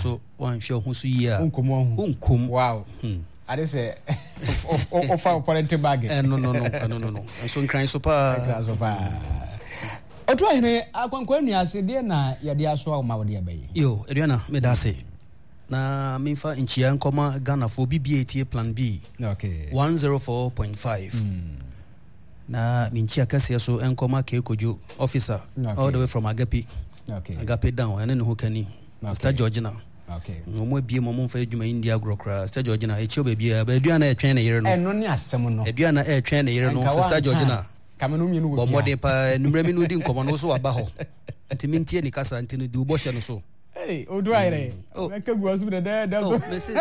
so one show who so year unkum wow I just say of parent bag no so crying so pa otu ahene akwankwa nuase de na yade aso a ma wode abayi yo eduana me da se na minfa inchia nkoma Ghana for BBATA plan B okay 104.5 na minchia kase so nkoma Kekojo officer all the way from Agape down and no hokani Star Georgina okay no mo bie mo mfa adwuma India grokra Star Georgina e chio bia ba aduana e twen na yere no eno ne asem no aduana e twen na yere no Star Georgina kamenu mienu wo bomode pa numre mi no di nkomo no so waba ho nti mintie ni kasa nti no di ubo hye no so hey odu aire ka gu asu de so me say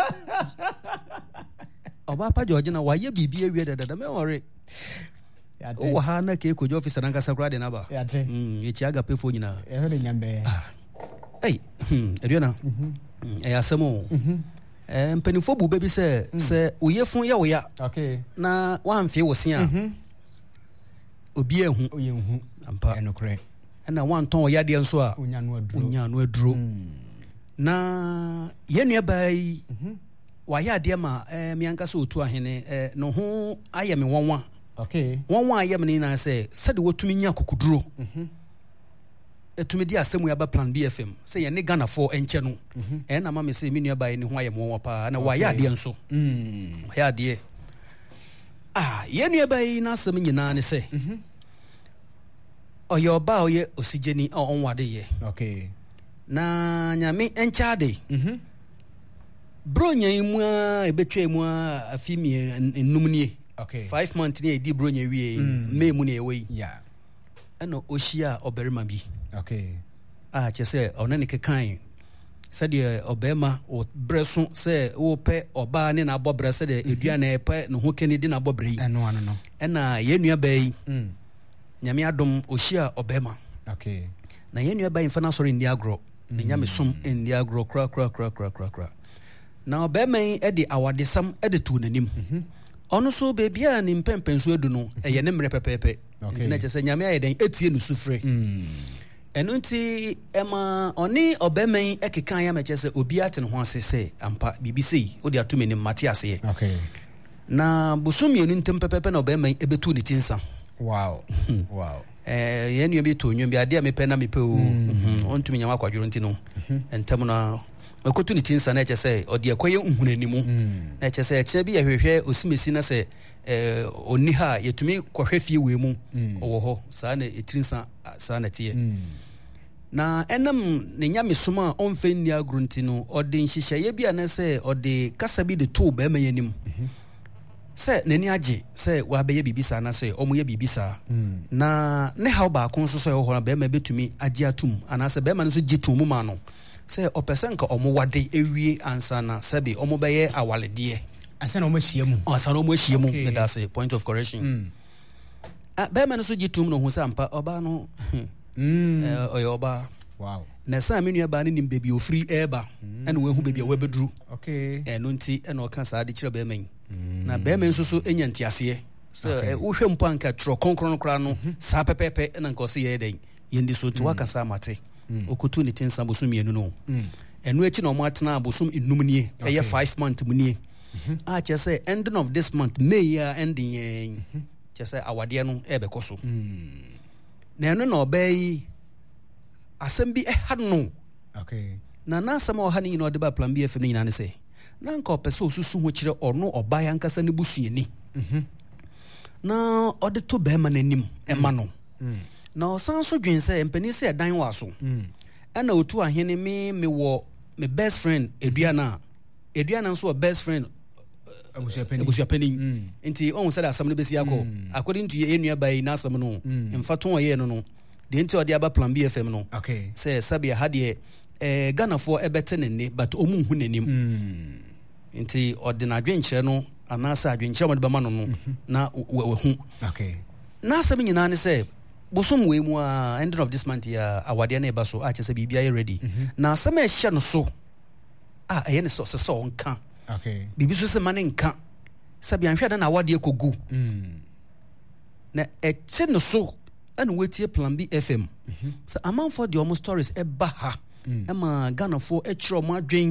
oba pa Georgina wa ye bibia wie de me worry ya te o ha na Kekojo officer na kasa kra de na ba ya te ye chi Agape fo nyina e ho de nyambe hey eduana asemo mpanifo bu bebi se oyefun ya oya okay na wanfe wosia obi ehu oyehu ampa enokre na wanton oya de nso a unya no aduro na yenua bai waya de ma mianka so otu ahene no ho ayeme wonwa okay wonwa ayeme ni na se de wotumi nya kokuduro etumi di asemu ya ba plan BFM se ye ne Ghana for enche no na ma me se menua bai ne ho ayeme wonwa pa na waya de nso waya de yenua bai na asem nyina ne se oyo ba oye osigeni onwade ye okay na nyame encha de bronya imu a ebetwa imu a afimi ennumnie okay 5 months ne di bronya wie me mu ne ewe yeah eno ohia oberima bi okay chese ona ne kekan se de obema o breso se wo pe oba ne na abobre se de edua na epe no ho keni di na abobre yi eno ano no ena yenua ba yi nyame adom ohia obema okay na yenua ba infana sorry ndi agro ne nyame som ndi agro kra na obema yi e de awadesam e de tu nanim ono so bebia ni mpempenso edu no eye ne mre pepepe ntina chese nyame ayeden etie no sufre eno nti ema oni obema yi ekekan ya mechese obi aten ho asese ampa BBC odi atumeni Matias ye okay na busumi enu ntem pepepe na obema yi ebetu ni tinsa wow yenu bi to nyu bi ade me pe na me pe o ontumi nyama kwadworo ntino entem na ekotu ni tinsa na chese odi ekoye nhunanimu na chese eche bi yehwehwe osimesi na se oni ha yetumi kohwe fie we mu owo ho saa na etinsa saa na tie na enam ne nyame soma onfe ni agrunti no odi nhihye bi ana se odi kasa bi de to ba ma yanim se nani age se wa be ye bibisa na se omo ye bibisa na ne ha ba kon so so ho na be ma betumi age atum ana se be ma no so gitum mu ma no se opesen ka omo wade ewie ansa na se be omo be ye awalede asana omo hia mu me da say point of correction be ma no so gitum no hu sampa oba no oyo oba wow na sa menua ba ne nim bebi ofri eba ene we hu bebi we beduru okay no nti ene o kan sa de kire be man na be man so enya ntiase so wo hwem po anka tro konkron kra no sa pepepe ene nka o se ye den yendi so ti waka sa mate okutu ni tinsa bosum mienu no eno echi na o matena bosum innumnie eye 5 month munie chese ending of this month May ya ending chese awade no ebe koso na eno na obey asem bi no okay na asem o ha ni no de ba plan BFM ni na ne se na nka opese osusu ho kire ono oba ya nkasa ne busuani na ode to be ma nanim ema no na osan so dwen se empani se dan wa so na otu ahene me wo me best friend eduana nso best friend abusia penin nti on said asam no besi akọ according to enua bai na asam no mfaton oye no de nti ode aba plan BFM no okay say sabia hade Ghana for ebete ne but omu hu nanim nti ode na adwenkyere no anasa adwenkyere mo de bama no na we hu okay na asam nyina ne say bosom we mu a ending of this month ya awade na eba so a chese bibia ye ready na asam e hye no so eye ne so nka okay bibi so se mane nka sabi anhwe na awade ekogu na eche no so ana wetie plan BFM so amount for the almost stories eba ha ema Ghana for e chiro mo adwen